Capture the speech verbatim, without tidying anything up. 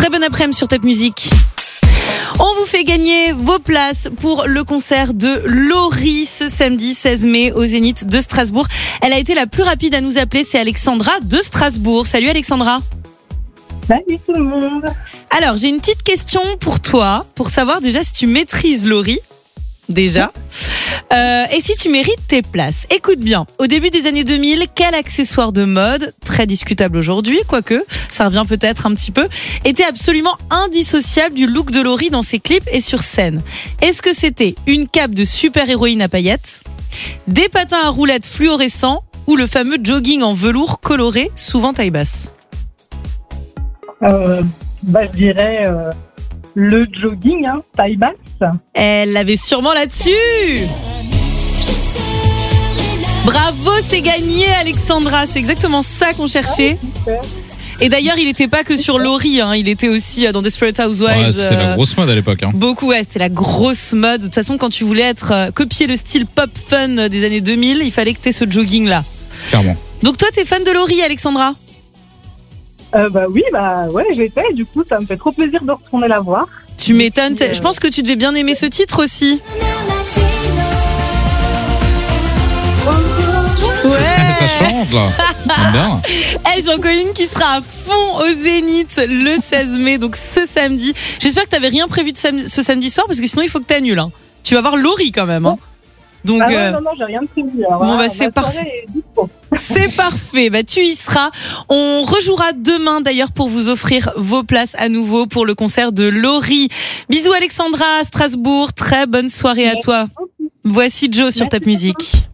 Très bon après-midi sur Top Music. On vous fait gagner vos places pour le concert de Laurie ce samedi seize mai au Zénith de Strasbourg. Elle a été la plus rapide à nous appeler, c'est Alexandra de Strasbourg. Salut Alexandra. Salut tout le monde. Alors, j'ai une petite question pour toi, pour savoir déjà si tu maîtrises Laurie. Déjà. Euh, et si tu mérites tes places. Écoute bien, au début des années deux mille, quel accessoire de mode, très discutable aujourd'hui, quoique, ça revient peut-être un petit peu, était absolument indissociable du look de Laurie dans ses clips et sur scène? Est-ce que c'était une cape de super-héroïne à paillettes, des patins à roulettes fluorescents ou le fameux jogging en velours coloré, souvent taille basse? Euh, bah, je dirais euh, le jogging, hein, taille basse. Elle l'avait sûrement là-dessus. Bravo, c'est gagné Alexandra, c'est exactement ça qu'on cherchait. Ah, et d'ailleurs, il n'était pas que sur Laurie, hein, il était aussi dans Desperate Housewives. Ouais, c'était euh, la grosse mode à l'époque. Hein. Beaucoup, ouais, c'était la grosse mode. De toute façon, quand tu voulais être euh, copier le style pop fun des années deux mille, il fallait que tu aies ce jogging-là. Clairement. Donc toi, t'es fan de Laurie, Alexandra? euh, Bah oui, bah ouais, j'étais. Du coup, ça me fait trop plaisir de retourner la voir. Tu m'étonnes. Euh... Je pense que tu devais bien aimer ce titre aussi. Ouais. Ça chante là. J'aime bien. Hey, j'en connais une qui sera à fond au Zénith le seize mai, donc ce samedi. J'espère que tu n'avais rien prévu de sam- ce samedi soir parce que sinon il faut que tu annules. Hein. Tu vas voir Laurie quand même. Hein. Donc, ah ouais, euh... non, non, j'ai rien de prévu. Alors, bon, voilà, bah, c'est parfait. Est c'est parfait. Bah, tu y seras. On rejouera demain d'ailleurs pour vous offrir vos places à nouveau pour le concert de Laurie. Bisous Alexandra à Strasbourg. Très bonne soirée à toi. Voici Joe sur Top Music.